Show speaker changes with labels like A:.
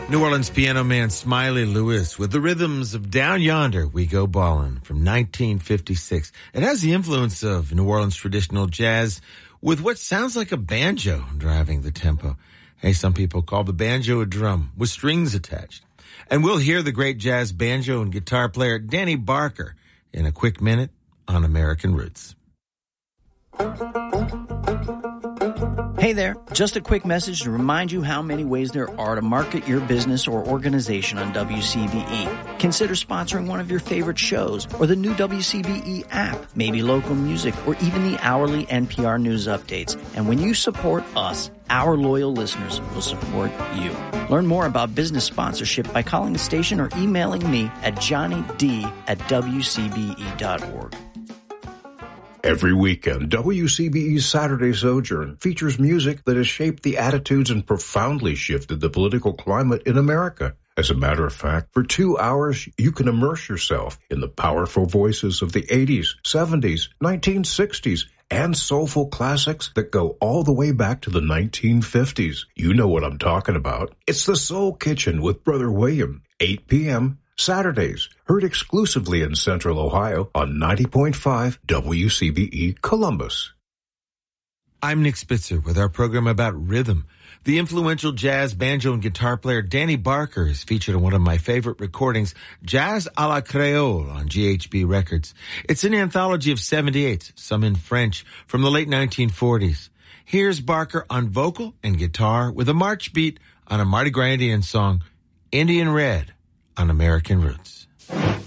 A: New Orleans piano man Smiley Lewis with the rhythms of Down Yonder, We Go Ballin' from 1956. It has the influence of New Orleans traditional jazz with what sounds like a banjo driving the tempo. Hey, some people call the banjo a drum with strings attached. And we'll hear the great jazz banjo and guitar player Danny Barker in a quick minute on American Roots.
B: Hey there, just a quick message to remind you how many ways there are to market your business or organization on WCBE. Consider sponsoring one of your favorite shows or the new WCBE app, maybe local music, or even the hourly NPR news updates. And when you support us, our loyal listeners will support you. Learn more about business sponsorship by calling the station or emailing me at johnnyd@wcbe.org.
C: Every weekend, WCBE's Saturday Sojourn features music that has shaped the attitudes and profoundly shifted the political climate in America. As a matter of fact, for 2 hours, you can immerse yourself in the powerful voices of the 80s, 70s, 1960s, and soulful classics that go all the way back to the 1950s. You know what I'm talking about. It's the Soul Kitchen with Brother William, 8 p.m., Saturdays, heard exclusively in Central Ohio on 90.5 WCBE Columbus.
A: I'm Nick Spitzer with our program about rhythm. The influential jazz, banjo, and guitar player Danny Barker is featured on one of my favorite recordings, Jazz à la Creole on GHB Records. It's an anthology of 78s, some in French, from the late 1940s. Here's Barker on vocal and guitar with a march beat on a Mardi Gras Indian song, Indian Red, on American Roots.